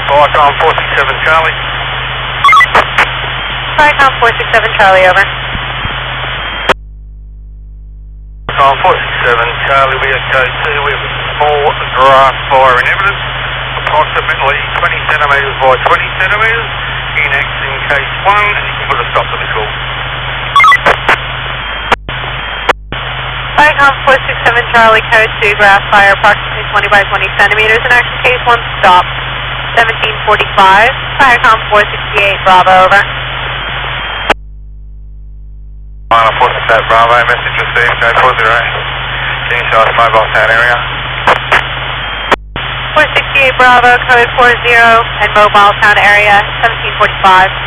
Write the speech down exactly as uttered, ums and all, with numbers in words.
Viacom four six seven Charlie. Viacom four six seven Charlie, over. Viacom four six seven Charlie, we are code two. We have a small grass fire in evidence, approximately twenty centimetres by twenty centimetres, in X in case one, and you can put a stop to the call. Viacom four six seven Charlie, code two, grass fire approximately twenty by twenty centimeters, in action case one, stop. seventeen forty-five, Viacom four sixty-eight, Bravo, over. Viacom four six eight Bravo, message received, code four zero. Can you show us mobile town area? four sixty-eight Bravo, code four zero, and mobile town area, seventeen forty-five.